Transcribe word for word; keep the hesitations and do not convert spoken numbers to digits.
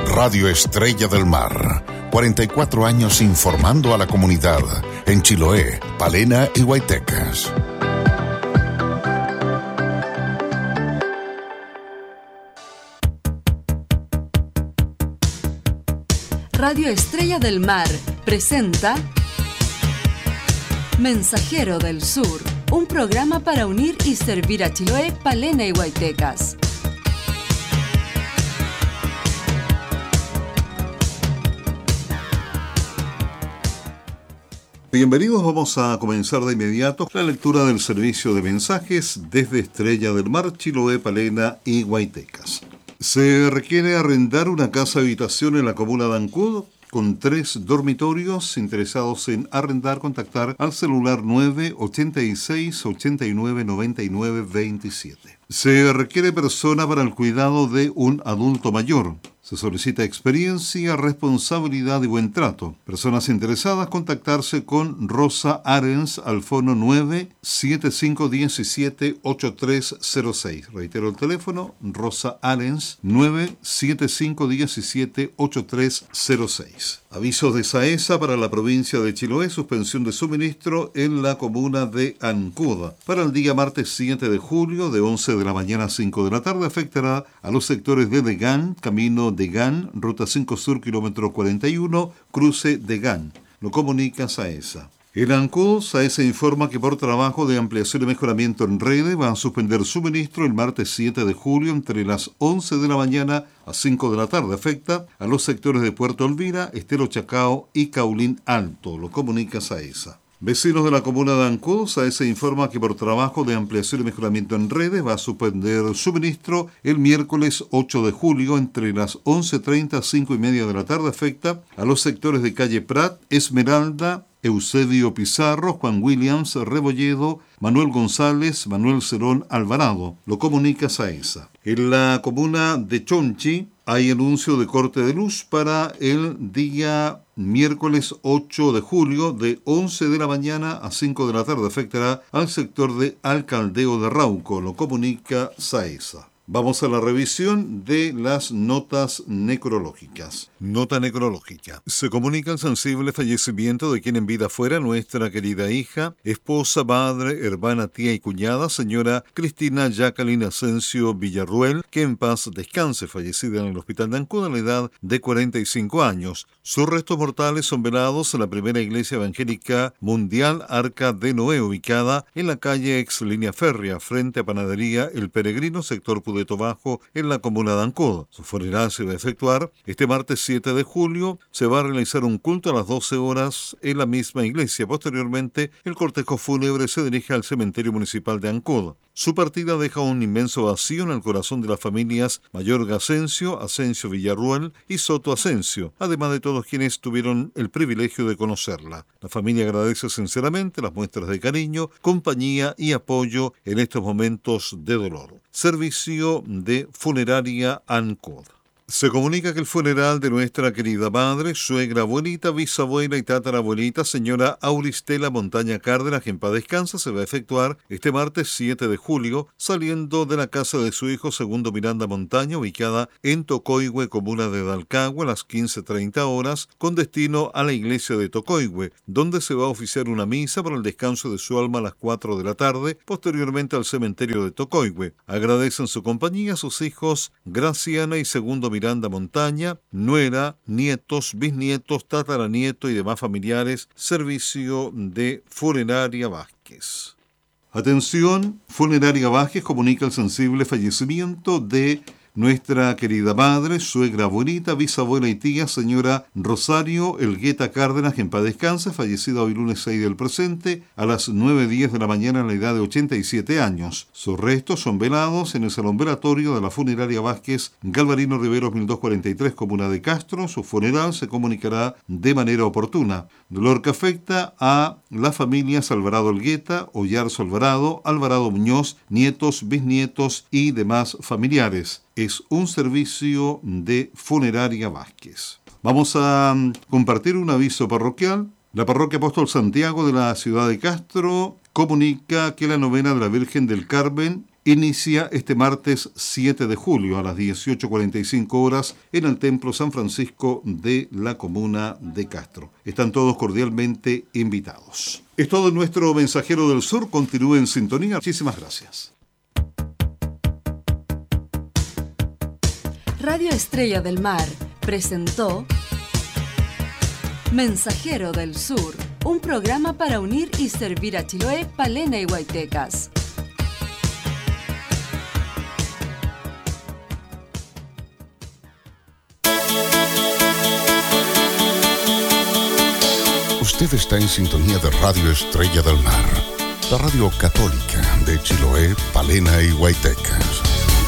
Radio Estrella del Mar. cuarenta y cuatro años informando a la comunidad en Chiloé, Palena y Huaytecas. Radio Estrella del Mar presenta Mensajero del Sur, un programa para unir y servir a Chiloé, Palena y Huaytecas. Bienvenidos, vamos a comenzar de inmediato la lectura del servicio de mensajes desde Estrella del Mar, Chiloé, Palena y Huaytecas. Se requiere arrendar una casa habitación en la comuna de Ancud con tres dormitorios. Interesados en arrendar, contactar al celular nueve ochenta y seis ochenta y nueve noventa y nueve veintisiete. Se requiere persona para el cuidado de un adulto mayor. Se solicita experiencia, responsabilidad y buen trato. Personas interesadas, contactarse con Rosa Arens al fono nueve siete cinco uno siete ocho tres cero seis. Reitero el teléfono, Rosa Arens, nueve siete cinco uno siete ocho tres cero seis. Avisos de SAESA para la provincia de Chiloé, suspensión de suministro en la comuna de Ancud. Para el día martes siete de julio, de once de la mañana a cinco de la tarde, afectará a los sectores de Degán, camino Degán, ruta cinco Sur, kilómetro cuarenta y uno, cruce Degán. Lo comunica SAESA. En Ancud, SAESA informa que por trabajo de ampliación y mejoramiento en redes van a suspender suministro el martes siete de julio entre las once de la mañana a cinco de la tarde. Afecta a los sectores de Puerto Olvira, Estero Chacao y Caulín Alto. Lo comunica SAESA. Vecinos de la comuna de Ancud, SAESA informa que por trabajo de ampliación y mejoramiento en redes va a suspender suministro el miércoles ocho de julio entre las once treinta a cinco y media de la tarde. Afecta a los sectores de calle Prat, Esmeralda, Eusebio Pizarro, Juan Williams, Rebolledo, Manuel González, Manuel Cerón Alvarado. Lo comunica SAESA. En la comuna de Chonchi hay anuncio de corte de luz para el día miércoles ocho de julio de once de la mañana a cinco de la tarde. Afectará al sector de Alcaldeo de Rauco. Lo comunica SAESA. Vamos a la revisión de las notas necrológicas. Nota necrológica. Se comunica el sensible fallecimiento de quien en vida fuera nuestra querida hija, esposa, madre, hermana, tía y cuñada, señora Cristina Jacqueline Asensio Villarruel, que en paz descanse, fallecida en el hospital de Ancud a la edad de cuarenta y cinco años. Sus restos mortales son velados en la primera iglesia evangélica mundial Arca de Noé, ubicada en la calle ex línea férrea, frente a Panadería El Peregrino, sector Pudeto Bajo, en la comuna de Ancud. Su funeral se va a efectuar este martes siete de julio. Se va a realizar un culto a las doce horas en la misma iglesia. Posteriormente, el cortejo fúnebre se dirige al cementerio municipal de Ancud. Su partida deja un inmenso vacío en el corazón de las familias Mayorga Asensio, Asensio Villarruel y Soto Asensio, además de todos quienes tuvieron el privilegio de conocerla. La familia agradece sinceramente las muestras de cariño, compañía y apoyo en estos momentos de dolor. Servicio de Funeraria Ancud. Se comunica que el funeral de nuestra querida madre, suegra, abuelita, bisabuela y tatarabuelita, señora Auristela Montaña Cárdenas, que en paz descansa, se va a efectuar este martes siete de julio, saliendo de la casa de su hijo Segundo Miranda Montaña, ubicada en Tocoigüe, comuna de Dalcagua, a las quince treinta horas, con destino a la iglesia de Tocoigüe, donde se va a oficiar una misa para el descanso de su alma a las cuatro de la tarde, posteriormente al cementerio de Tocoigüe. Agradecen su compañía a sus hijos Graciana y Segundo Miranda Miranda Montaña, nuera, nietos, bisnietos, tataranieto y demás familiares. Servicio de Funeraria Vázquez. Atención, Funeraria Vázquez comunica el sensible fallecimiento de nuestra querida madre, suegra, abuelita, bisabuela y tía, señora Rosario Elgueta Cárdenas, que en paz descanse, fallecida hoy lunes seis del presente, a las nueve diez de la mañana, a la edad de ochenta y siete años. Sus restos son velados en el salón velatorio de la Funeraria Vázquez, Galvarino Riveros mil doscientos cuarenta y tres, comuna de Castro. Su funeral se comunicará de manera oportuna. Dolor que afecta a las familias Alvarado Elgueta, Ollarzo Alvarado, Alvarado Muñoz, nietos, bisnietos y demás familiares. Es un servicio de Funeraria Vázquez. Vamos a compartir un aviso parroquial. La parroquia Apóstol Santiago de la ciudad de Castro comunica que la novena de la Virgen del Carmen inicia este martes siete de julio a las dieciocho cuarenta y cinco horas en el Templo San Francisco de la comuna de Castro. Están todos cordialmente invitados. Es todo en nuestro Mensajero del Sur. Continúe en sintonía. Muchísimas gracias. Radio Estrella del Mar presentó Mensajero del Sur, un programa para unir y servir a Chiloé, Palena y Huaytecas. Usted está en sintonía de Radio Estrella del Mar, la radio católica de Chiloé, Palena y Huaytecas.